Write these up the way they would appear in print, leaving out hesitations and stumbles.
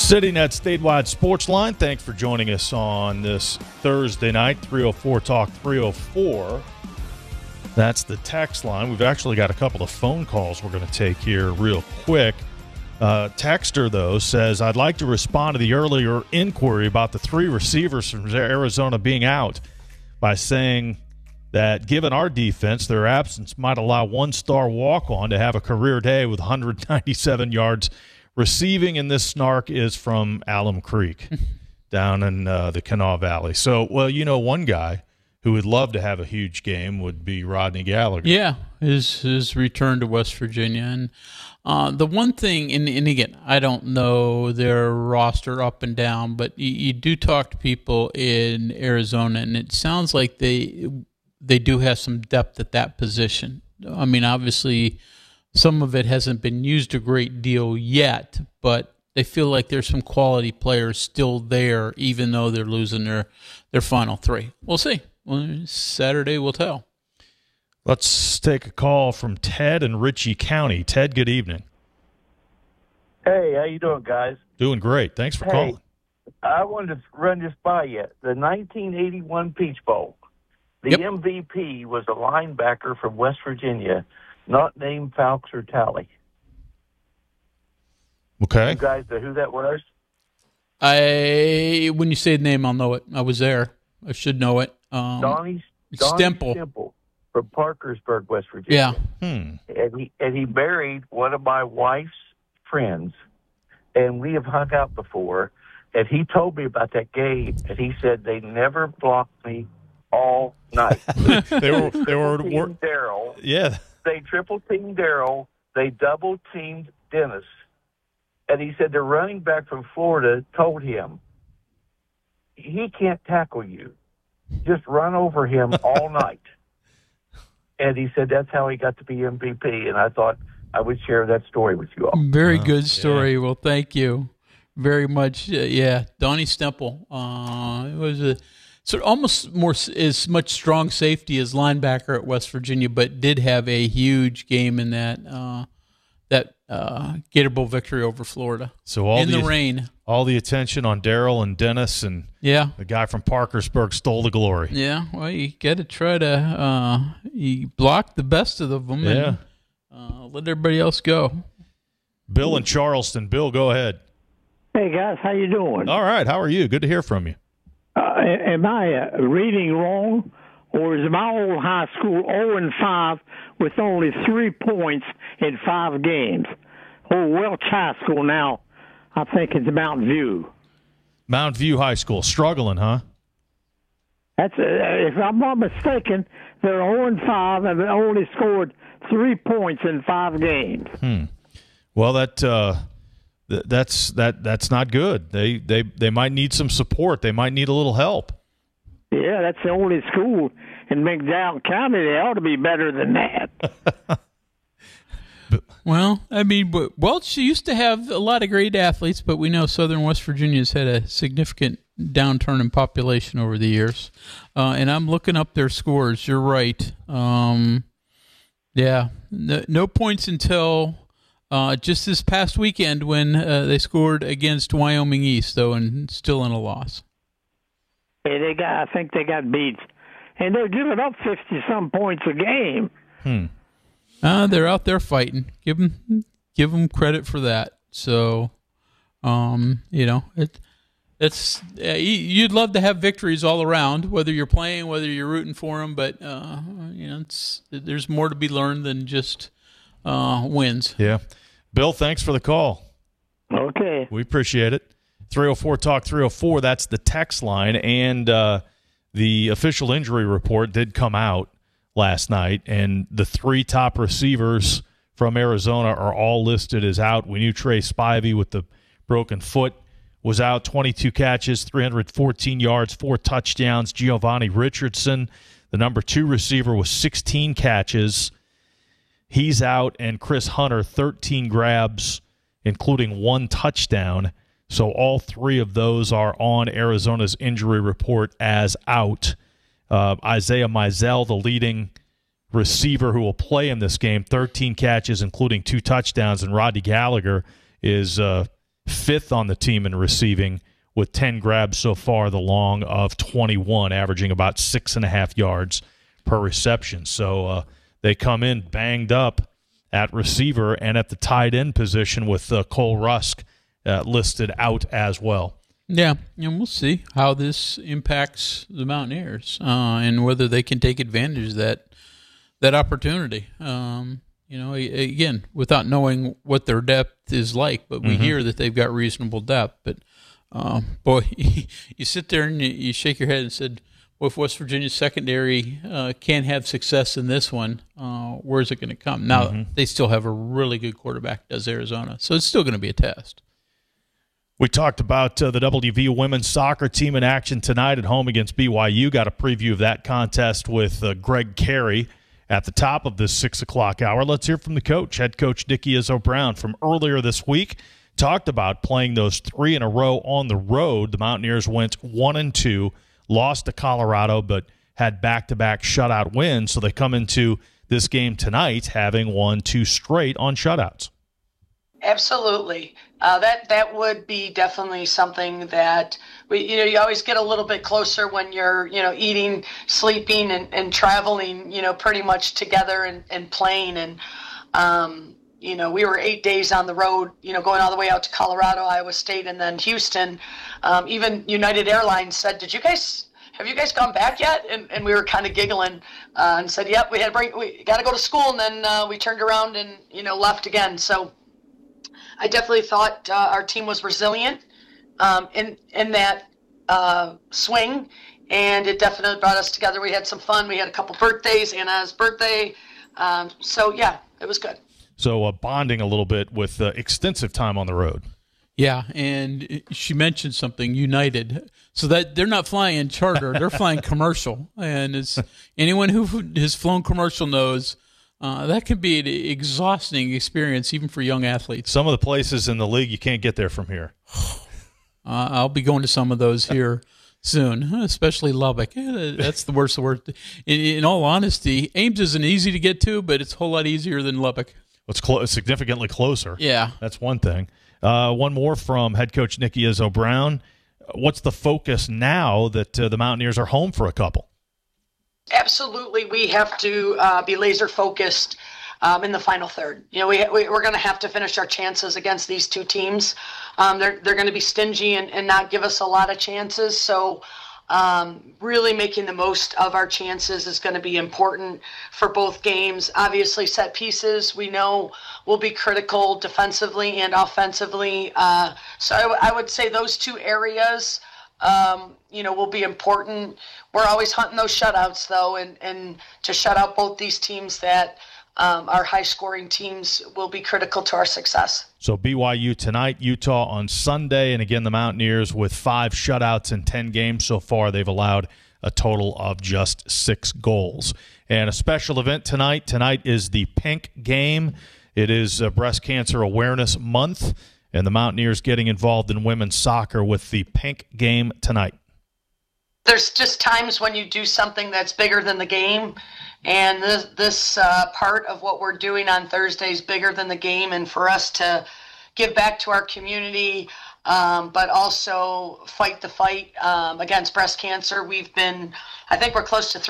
Sitting at Statewide Sports Line, thanks for joining us on this Thursday night, 304 Talk 304. That's the text line. We've actually got a couple of phone calls we're going to take here real quick. Texter, though, says, I'd like to respond to the earlier inquiry about the three receivers from Arizona being out by saying that given our defense, their absence might allow one-star walk-on to have a career day with 197 yards receiving, and this snark is from Alum Creek down in the Kanawha Valley. So, well, you know, one guy who would love to have a huge game would be Rodney Gallagher. Yeah, his return to West Virginia. And the one thing, and again, I don't know their roster up and down, but you do talk to people in Arizona, and it sounds like they do have some depth at that position. I mean, obviously, some of it hasn't been used a great deal yet, but they feel like there's some quality players still there, even though they're losing their final three. We'll see. Well, Saturday will tell. Let's take a call from Ted in Ritchie County. Ted, good evening. Hey, how you doing, guys? Doing great. Thanks for calling. I wanted to run this by you. The 1981 Peach Bowl, the MVP was a linebacker from West Virginia, not named Fowlks or Talley. Okay. You guys know who that was? When you say the name, I'll know it. I was there. I should know it. Donnie Stemple from Parkersburg, West Virginia. Yeah. And he married one of my wife's friends, and we have hung out before. And he told me about that game, and he said they never blocked me all night. they were Darryl. Yeah. They triple-teamed Darryl. They double-teamed Dennis. And he said the running back from Florida told him, he can't tackle you. Just run over him all night. And he said that's how he got to be MVP. And I thought I would share that story with you all. Very good story. Yeah. Well, thank you very much. Donnie Stemple. It was almost as much strong safety as linebacker at West Virginia, but did have a huge game in that Gator Bowl victory over Florida. So in the rain. All the attention on Darryl and Dennis, and the guy from Parkersburg stole the glory. Yeah, well, you got to try to you block the best of them and let everybody else go. Bill in Charleston. Bill, go ahead. Hey, guys, how you doing? All right, how are you? Good to hear from you. Am I reading wrong, or is my old high school 0-5 with only 3 points in 5 games? Oh, Welch High School now, I think it's Mountain View. Mountain View High School, struggling, huh? That's if I'm not mistaken, they're 0-5 and they only scored 3 points in 5 games. Well, that's not good. They might need some support. They might need a little help. Yeah, that's the only school in McDowell County. They ought to be better than that. Well, I mean, Welch used to have a lot of great athletes, but we know Southern West Virginia's had a significant downturn in population over the years. And I'm looking up their scores. You're right. No points until just this past weekend when they scored against Wyoming East, though, and still in a loss. Hey, I think they got beat. And they're giving up 50-some points a game. They're out there fighting. Give them credit for that. So, it's you'd love to have victories all around, whether you're playing, whether you're rooting for them. But there's more to be learned than just wins. Yeah, Bill, thanks for the call. Okay, we appreciate it. 304 Talk 304. That's the text line, and the official injury report did come out last night, and the 3 top receivers from Arizona are all listed as out. We knew Trey Spivey with the broken foot was out, 22 catches, 314 yards, 4 touchdowns. Giovanni Richardson, the number 2 receiver, was 16 catches. He's out, and Chris Hunter, 13 grabs, including 1 touchdown. So all 3 of those are on Arizona's injury report as out. Isaiah Mizell, the leading receiver who will play in this game, 13 catches, including 2 touchdowns, and Rodney Gallagher is fifth on the team in receiving with 10 grabs so far, the long of 21, averaging about 6.5 yards per reception. So they come in banged up at receiver and at the tight end position with Cole Rusk listed out as well. Yeah, and we'll see how this impacts the Mountaineers and whether they can take advantage of that opportunity. Again, without knowing what their depth is like, but we hear that they've got reasonable depth. But, boy, you sit there and you shake your head and said, well, if West Virginia's secondary can't have success in this one, where's it going to come? Now, they still have a really good quarterback, does Arizona, so it's still going to be a test. We talked about the WVU women's soccer team in action tonight at home against BYU. Got a preview of that contest with Greg Carey at the top of this 6 o'clock hour. Let's hear from the coach, head coach Nikki Izzo-Brown, from earlier this week. Talked about playing those 3 in a row on the road. The Mountaineers went 1-2, lost to Colorado, but had back-to-back shutout wins. So they come into this game tonight having won 2 straight on shutouts. Absolutely. That would be definitely something that you always get a little bit closer when you're, eating, sleeping, and traveling, pretty much together and playing. And, we were 8 days on the road, going all the way out to Colorado, Iowa State, and then Houston. Even United Airlines said, have you guys gone back yet? And we were kind of giggling and said, yep, we got to go to school. And then we turned around and, left again. So I definitely thought our team was resilient in that swing, and it definitely brought us together. We had some fun. We had a couple birthdays, Anna's birthday. So, yeah, it was good. So bonding a little bit with extensive time on the road. Yeah, and she mentioned something, United. So that they're not flying charter, they're flying commercial. And it's anyone who has flown commercial knows that can be an exhausting experience, even for young athletes. Some of the places in the league, you can't get there from here. I'll be going to some of those here soon, especially Lubbock. That's the worst of the worst. In all honesty, Ames isn't easy to get to, but it's a whole lot easier than Lubbock. It's significantly closer. Yeah. That's one thing. One more from head coach Nikki Izzo-Brown. What's the focus now that the Mountaineers are home for a couple? Absolutely, we have to be laser focused in the final third. We're going to have to finish our chances against these two teams. They're going to be stingy and not give us a lot of chances. So really making the most of our chances is going to be important for both games. Obviously, set pieces we know will be critical defensively and offensively. So I would say those two areas will be important. We're always hunting those shutouts, though, and to shut out both these teams that are high-scoring teams will be critical to our success. So BYU tonight, Utah on Sunday, and again the Mountaineers with 5 shutouts in 10 games so far. They've allowed a total of just 6 goals. And a special event tonight. Tonight is the Pink Game. It is Breast Cancer Awareness Month, and the Mountaineers getting involved in women's soccer with the Pink Game tonight. There's just times when you do something that's bigger than the game, and this part of what we're doing on Thursday is bigger than the game, and for us to give back to our community, but also fight the fight against breast cancer. I think we're close to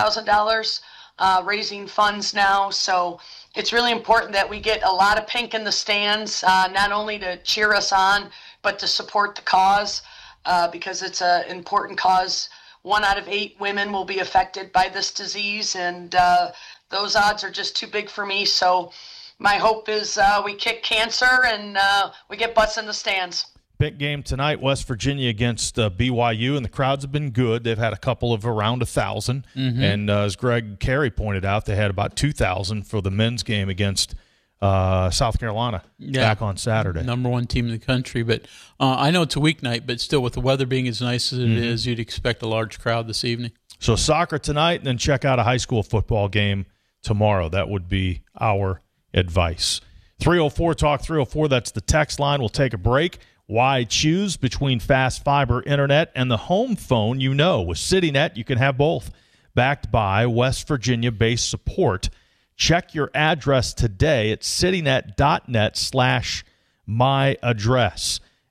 $300,000 raising funds now, so it's really important that we get a lot of pink in the stands, not only to cheer us on, but to support the cause, because it's an important cause. 1 out of 8 women will be affected by this disease, and those odds are just too big for me. So my hope is we kick cancer and we get butts in the stands. Big game tonight, West Virginia against BYU, and the crowds have been good. They've had a couple of around 1,000, and as Greg Carey pointed out, they had about 2,000 for the men's game against South Carolina back on Saturday. Number 1 team in the country. But I know it's a weeknight, but still with the weather being as nice as it is, you'd expect a large crowd this evening. So soccer tonight, and then check out a high school football game tomorrow. That would be our advice. 304 Talk 304, that's the text line. We'll take a break. Why choose between fast fiber internet and the home phone? With CityNet, you can have both. Backed by West Virginia-based support. Check your address today at citynet.net/myaddress.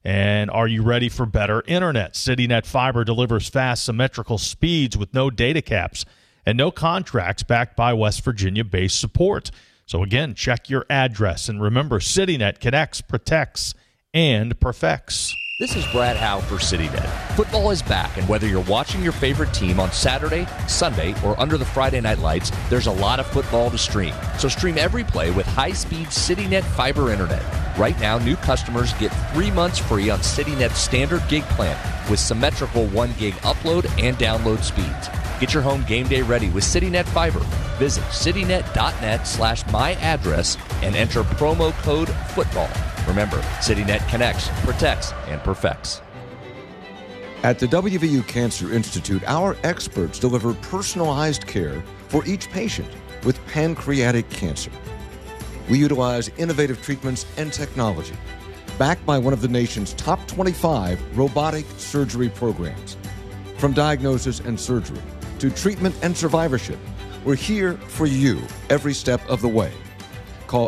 And are you ready for better internet? CityNet Fiber delivers fast, symmetrical speeds with no data caps and no contracts, backed by West Virginia-based support. So again, check your address. And remember, CityNet connects, protects, and perfects. This is Brad Howe for CityNet. Football is back, and whether you're watching your favorite team on Saturday, Sunday, or under the Friday night lights, there's a lot of football to stream. So stream every play with high-speed CityNet fiber internet. Right now, new customers get 3 months free on CityNet's standard gig plan with symmetrical 1 gig upload and download speeds. Get your home game day ready with CityNet Fiber. Visit citynet.net/myaddress and enter promo code FOOTBALL. Remember, CityNet connects, protects, and perfects. At the WVU Cancer Institute, our experts deliver personalized care for each patient with pancreatic cancer. We utilize innovative treatments and technology, backed by one of the nation's top 25 robotic surgery programs. From diagnosis and surgery to treatment and survivorship, we're here for you every step of the way. Call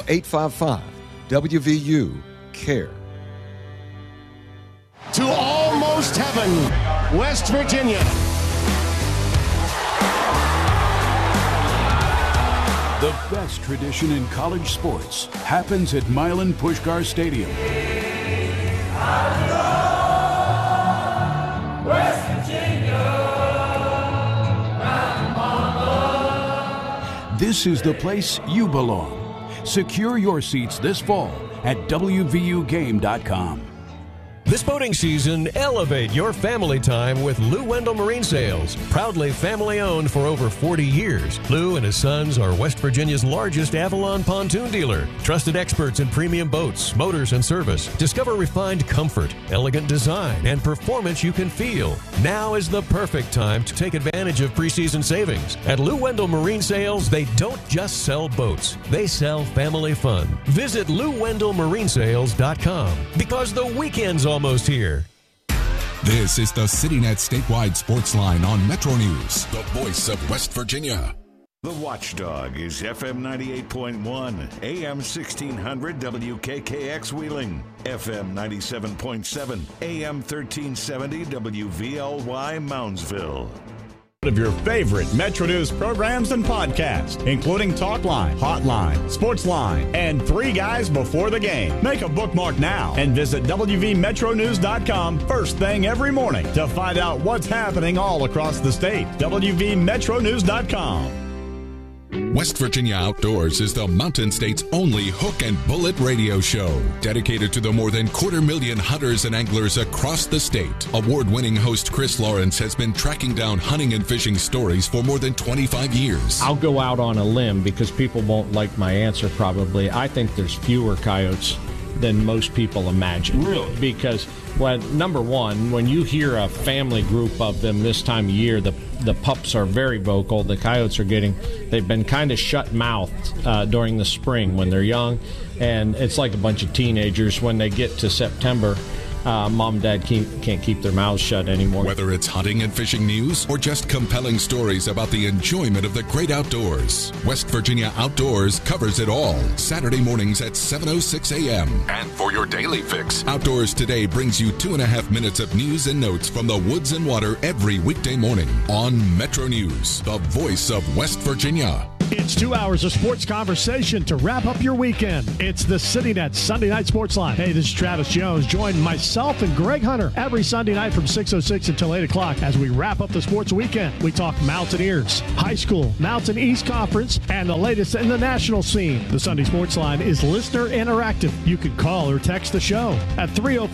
855-WVU-CARE. To almost heaven, West Virginia. The best tradition in college sports happens at Milan Puskar Stadium. West Virginia, This is the place you belong. Secure your seats this fall at WVUGame.com. This boating season, elevate your family time with Lou Wendell Marine Sales. Proudly family-owned for over 40 years, Lou and his sons are West Virginia's largest Avalon pontoon dealer. Trusted experts in premium boats, motors, and service. Discover refined comfort, elegant design, and performance you can feel. Now is the perfect time to take advantage of preseason savings. At Lou Wendell Marine Sales, they don't just sell boats. They sell family fun. Visit LouWendellMarineSales.com because the weekend's almost here. This is the CityNet statewide sports line on Metro News, the voice of West Virginia. The Watchdog is FM 98.1, AM 1600 WKKX Wheeling, FM 97.7, AM 1370 WVLY Moundsville. Of your favorite Metro News programs and podcasts, including Talkline, Hotline, Sportsline, and 3 Guys Before the Game. Make a bookmark now and visit WVMetroNews.com first thing every morning to find out what's happening all across the state. WVMetroNews.com. West Virginia Outdoors is the Mountain State's only hook and bullet radio show, dedicated to the more than 250,000 hunters and anglers across the state. Award-winning host Chris Lawrence has been tracking down hunting and fishing stories for more than 25 years. I'll go out on a limb because people won't like my answer probably. I think there's fewer coyotes than most people imagine. Really? Because, well, number one, when you hear a family group of them this time of year, the pups are very vocal. The coyotes they've been kind of shut-mouthed during the spring when they're young, and it's like a bunch of teenagers. When they get to September, mom and dad can't keep their mouths shut anymore. Whether it's hunting and fishing news or just compelling stories about the enjoyment of the great outdoors, West Virginia Outdoors covers it all. Saturday mornings at 7:06 a.m. And for your daily fix, Outdoors Today brings you 2.5 minutes of news and notes from the woods and water every weekday morning on Metro News, the voice of West Virginia. It's 2 hours of sports conversation to wrap up your weekend. It's the CityNet Sunday Night Sports Line. Hey, this is Travis Jones. Join myself and Greg Hunter every Sunday night from 6:06 until 8 o'clock as we wrap up the sports weekend. We talk Mountaineers, high school, Mountain East Conference, and the latest in the national scene. The Sunday Sports Line is listener interactive. You can call or text the show at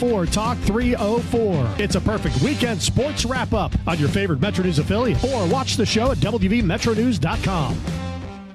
304-TALK-304. It's a perfect weekend sports wrap-up on your favorite Metro News affiliate, or watch the show at WVMetroNews.com.